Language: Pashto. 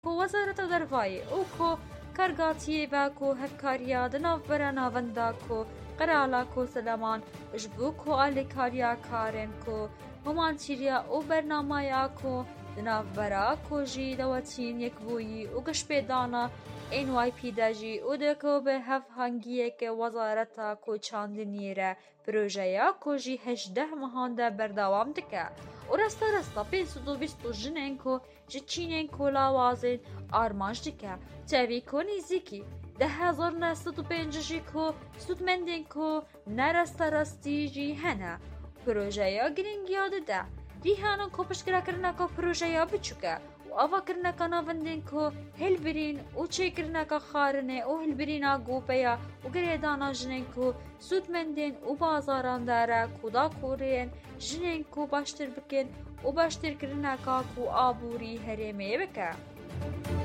کو وزارت درفای او کو کرگاتی و کو هفکاریا دناف برا ناوندا کو قرالا کو سلمان جبو کو آلیکاریا کارن کو همان چیریا او برنامه کو دناف برا کو جی دواتین یک بویی و گش پیدانا NYP داجی او دکو به هف هنگیه که وزارتا کو چاندنیره پروژه کو جی 18 مهانده بردوام دکه و رستا 520 جنین کو جی چینین کو لاوازین آرمانج دکه تاوی کو نیزیکی 10,905 کو سودمندین کو نرستی جی هنه پروژه گرینگی ده ریحانان کو پشکره کرنه کو پروژه بچوکه و آوا کرنه که ناوندین کو هل برین و چه کرنه که خارنه و هل برین گوپیا و گریدانا جنین کو سودمندین و بازاران داره کدا کورین جنین کو باشتر بکن و باشتر کرنه که کو آبوری هرمه بکه